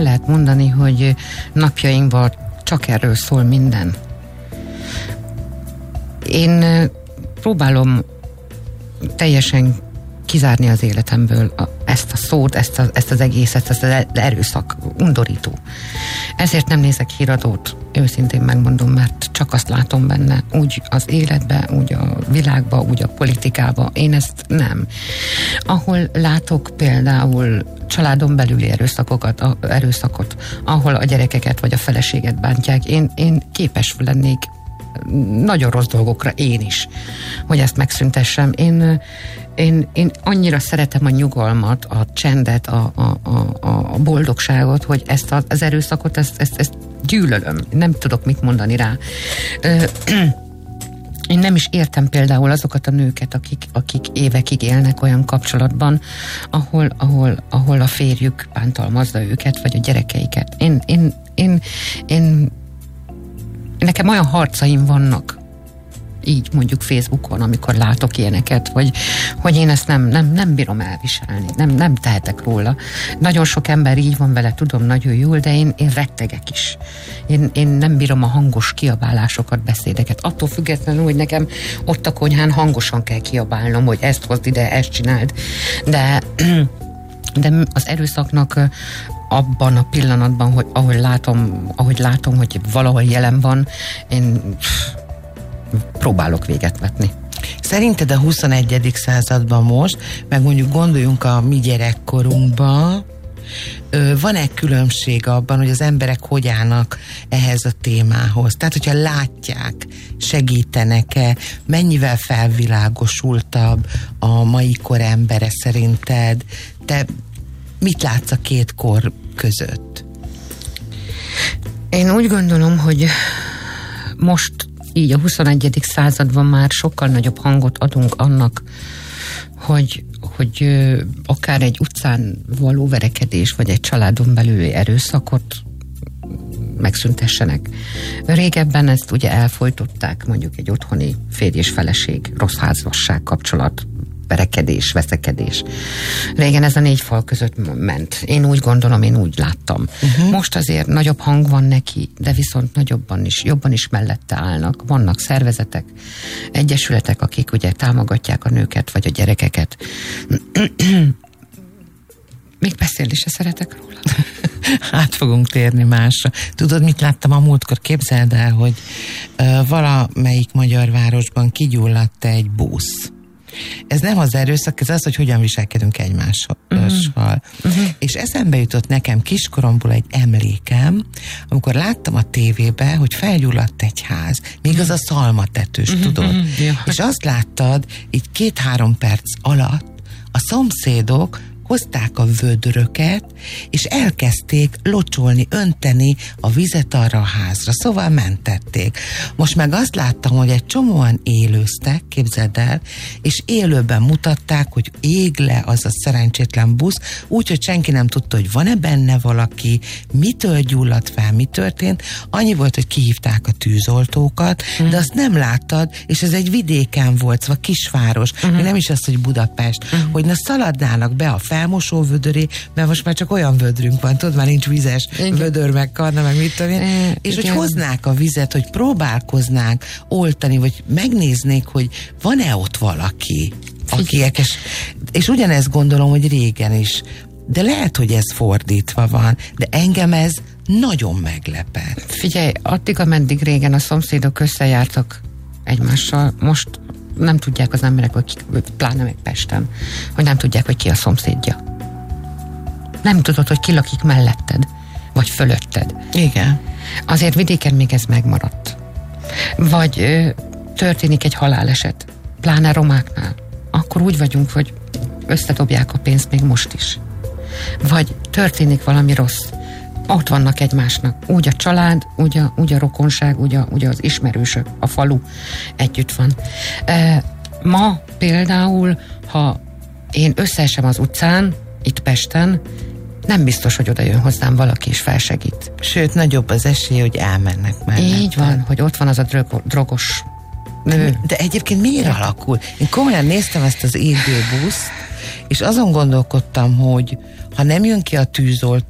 el lehet mondani, hogy napjainkban csak erről szól minden. Én próbálom teljesen kizárni az életemből ezt a szót, ezt az egészet, ezt az erőszak, undorító. Ezért nem nézek híradót, őszintén megmondom, mert csak azt látom benne, úgy az életbe, úgy a világba, úgy a politikába. Én ezt nem. Ahol látok például családon belüli erőszakot, ahol a gyerekeket vagy a feleséget bántják, én képes lennék nagyon rossz dolgokra én is, hogy ezt megszüntessem. Én annyira szeretem a nyugalmat, a csendet, a boldogságot, hogy ezt az erőszakot, ezt gyűlölöm. Nem tudok mit mondani rá. Én nem is értem például azokat a nőket, akik évekig élnek olyan kapcsolatban, ahol a férjük bántalmazza őket, vagy a gyerekeiket. Nekem olyan harcaim vannak, így mondjuk Facebookon, amikor látok ilyeneket, hogy én ezt nem bírom elviselni, nem tehetek róla. Nagyon sok ember így van vele, tudom nagyon jól, de én rettegek is. Én nem bírom a hangos kiabálásokat, beszédeket. Attól függetlenül, hogy nekem ott a konyhán hangosan kell kiabálnom, hogy ezt hozd ide, ezt csináld. De az erőszaknak abban a pillanatban, hogy ahogy látom, hogy valahol jelen van, én próbálok véget vetni. Szerinted a 21. században most, meg mondjuk gondoljunk a mi gyerekkorunkba, van-e különbség abban, hogy az emberek hogy állnak ehhez a témához? Tehát, hogyha látják, segítenek-e, mennyivel felvilágosultabb a mai kor embere szerinted? Te mit látsz a két kor között? Én úgy gondolom, hogy most így a 21. században már sokkal nagyobb hangot adunk annak, hogy akár egy utcán való verekedés, vagy egy családon belüli erőszakot megszüntessenek. Régebben ezt ugye elfojtották, mondjuk egy otthoni férj és feleség, rossz házasság kapcsolat, verekedés, veszekedés. Régen ez a 4 fal között ment. Én úgy gondolom, én úgy láttam. Most azért nagyobb hang van neki, de viszont jobban is mellette állnak. Vannak szervezetek, egyesületek, akik ugye támogatják a nőket, vagy a gyerekeket. Még beszélni se szeretek róla. Át fogunk térni másra. Tudod, mit láttam a múltkor? Képzeld el, hogy valamelyik magyar városban kigyulladt egy busz. Ez nem az erőszak, ez az, hogy hogyan viselkedünk egymással. És eszembe jutott nekem kiskoromból egy emlékem, amikor láttam a tévébe, hogy felgyulladt egy ház, még az a szalmatetős, tudod? És azt láttad, így 2-3 perc alatt a szomszédok hozták a vödröket, és elkezdték locsolni, önteni a vizet arra a házra. Szóval mentették. Most meg azt láttam, hogy egy csomóan élőztek, képzeld el, és élőben mutatták, hogy ég le az a szerencsétlen busz, úgyhogy senki nem tudta, hogy van-e benne valaki, mitől gyulladt fel, mi történt. Annyi volt, hogy kihívták a tűzoltókat, de azt nem láttad, és ez egy vidéken volt, szóval kisváros, nem is az, hogy Budapest, hogy na szaladnának be a felmosóvödöré, mert most már csak olyan vödrünk van, tudod, már nincs vizes vödör, meg karna, meg mit tudom én, és hogy hoznák a vizet, hogy próbálkoznák oltani, vagy megnéznék, hogy van-e ott valaki, aki és ugyanezt gondolom, hogy régen is, de lehet, hogy ez fordítva van, de engem ez nagyon meglepett. Figyelj, addig, ameddig régen a szomszédok összejártak egymással, most nem tudják az emberek, hogy pláne meg Pesten, hogy nem tudják, hogy ki a szomszédja. Nem tudod, hogy ki lakik melletted, vagy fölötted. Igen. Azért vidéken még ez megmaradt. Vagy történik egy haláleset, pláne romáknál. Akkor úgy vagyunk, hogy összedobják a pénzt még most is. Vagy történik valami rossz. Ott vannak egymásnak. Úgy a család, úgy a rokonság, úgy az ismerősök, a falu együtt van. Ma például, ha én összeesem az utcán, itt Pesten, nem biztos, hogy oda jön hozzám valaki és felsegít. Sőt, nagyobb az esély, hogy elmennek mellette. Így van, hogy ott van az a drogos nő. De egyébként miért alakul? Én komolyan néztem ezt az égő buszt, és azon gondolkodtam, hogy ha nem jön ki a tűzoltó,